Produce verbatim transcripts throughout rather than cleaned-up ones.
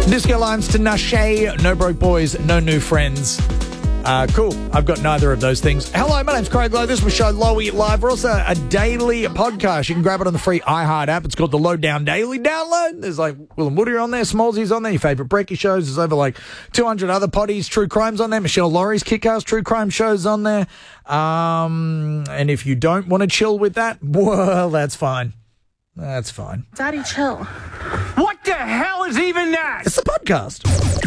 Disco Lines to Nashe, No Broke Boys, No New Friends. Uh, cool. I've got neither of those things. Hello, my name's Craig Lowe. This is my show, Lowy Live. We're also a daily podcast. You can grab it on the free iHeart app. It's called the Lowdown Daily Download. There's like Will and Woody on there, Smallsy's on there, your favourite brekkie shows. There's over like two hundred other potties, true crimes on there. Michelle Laurie's Kick-Ass true crime shows on there. Um, and if you don't want to chill with that, well, that's fine. That's fine. Daddy, chill. What the hell is even that? It's the podcast.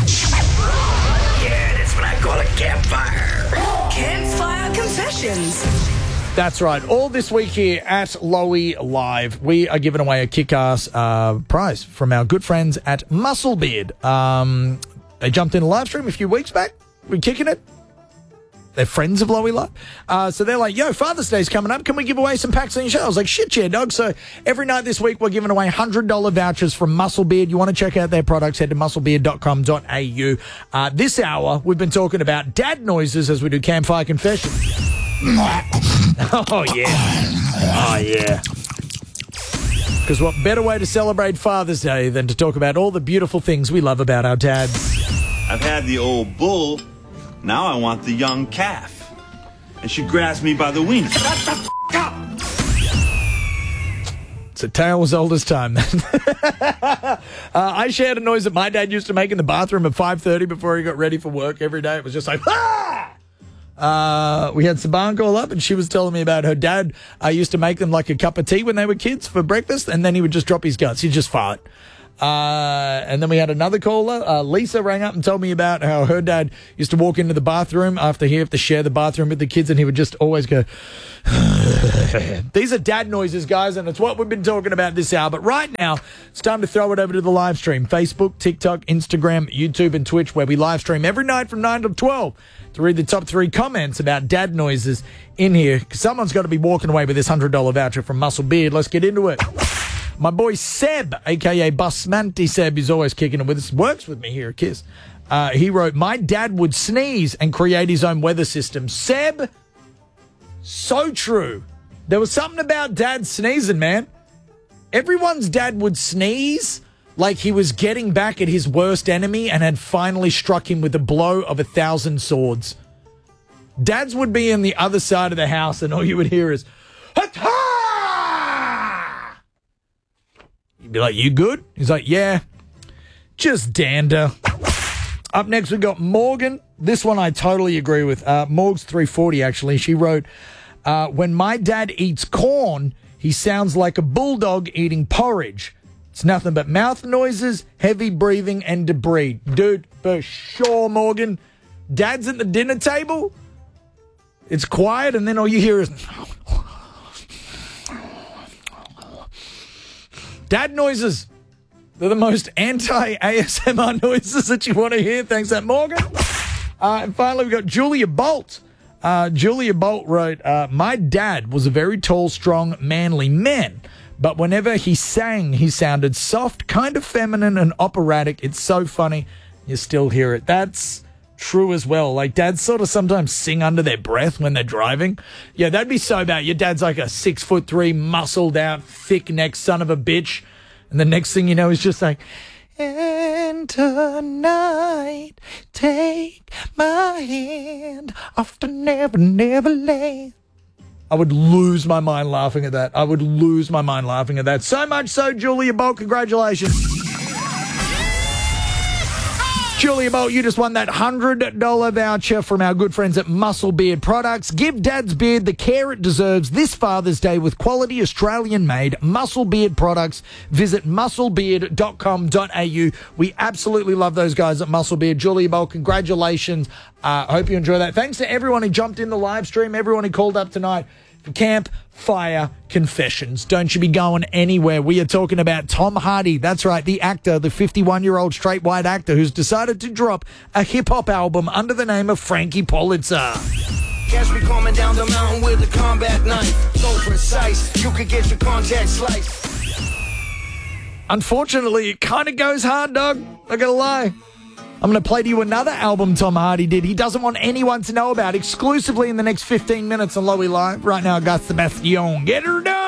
Yeah, that's what I call a campfire. Campfire Confessions. That's right. All this week here at Lowy Live, we are giving away a kick-ass uh, prize from our good friends at Musclebeard. Um, they jumped in a live stream a few weeks back. We're kicking it. They're friends of Lowy Live. Uh, so they're like, yo, Father's Day's coming up. Can we give away some packs on your show? I was like, shit, yeah, dog. So every night this week, we're giving away one hundred dollars vouchers from Musclebeard. You want to check out their products, head to musclebeard dot com dot a u. Uh, this hour, we've been talking about dad noises as we do Campfire Confessions. Oh, yeah. Oh, yeah. Because what better way to celebrate Father's Day than to talk about all the beautiful things we love about our dads? I've had the old bull. Now I want the young calf. And she grabs me by the wiener. Shut the f*** up! It's a tale as old as time. uh, I shared a noise that my dad used to make in the bathroom at five thirty before he got ready for work every day. It was just like, ah! Uh, we had Saban call up and she was telling me about her dad uh, used to make them like a cup of tea when they were kids for breakfast, and then he would just drop his guts. He'd just fart. Uh, and then we had another caller. Uh, Lisa rang up and told me about how her dad used to walk into the bathroom after he had to share the bathroom with the kids, and he would just always go, these are dad noises, guys, and it's what we've been talking about this hour. But right now, it's time to throw it over to the live stream. Facebook, TikTok, Instagram, YouTube, and Twitch, where we live stream every night from nine to twelve to read the top three comments about dad noises in here. Because someone's got to be walking away with this one hundred dollars voucher from Musclebeard. Let's get into it. My boy Seb, a k a. Basmanti Seb, is always kicking it with us. Works with me here at KISS. Uh, he wrote, my dad would sneeze and create his own weather system. Seb, so true. There was something about dad sneezing, man. Everyone's dad would sneeze like he was getting back at his worst enemy and had finally struck him with a blow of a thousand swords. Dads would be on the other side of the house and all you would hear is, ha-ta! You'd be like, you good? He's like, yeah, just dander. Up next, we got Morgan. This one I totally agree with. Uh, Morg's three forty, actually. She wrote, uh, when my dad eats corn, he sounds like a bulldog eating porridge. It's nothing but mouth noises, heavy breathing, and debris. Dude, for sure, Morgan. Dad's at the dinner table. It's quiet, and then all you hear is... Dad noises. They're the most anti-A S M R noises that you want to hear. Thanks, that Morgan. Uh, and finally, we've got Julia Bolt. Uh, Julia Bolt wrote, uh, my dad was a very tall, strong, manly man. But whenever he sang, he sounded soft, kind of feminine and operatic. It's so funny. You still hear it. That's true as well. Like, dads sort of sometimes sing under their breath when they're driving. Yeah, that'd be so bad. Your dad's like a six foot three, muscled out, thick neck son of a bitch. And the next thing you know, he's just like, and tonight, take my hand off to Never, Never Land. I would lose my mind laughing at that. I would lose my mind laughing at that. So much so, Julia Bolt, congratulations. Julia Bolt, you just won that one hundred dollars voucher from our good friends at Musclebeard Products. Give Dad's beard the care it deserves this Father's Day with quality Australian-made Musclebeard products. Visit musclebeard dot com dot a u. We absolutely love those guys at Musclebeard. Julia Bolt, congratulations. I uh, hope you enjoy that. Thanks to everyone who jumped in the live stream, everyone who called up tonight for Campfire Confessions. Don't you be going anywhere. We are talking about Tom Hardy. That's right, the actor, the fifty-one-year-old straight white actor who's decided to drop a hip-hop album under the name of Frankie Pulitzer. Catch me coming down the mountain with a combat knife. So precise, you could get your contact sliced. Unfortunately, it kind of goes hard, dog. Not gonna lie. I'm going to play to you another album Tom Hardy did. He doesn't want anyone to know about, exclusively in the next fifteen minutes on Lowy Live. Right now, I got Sebastian. Get her done!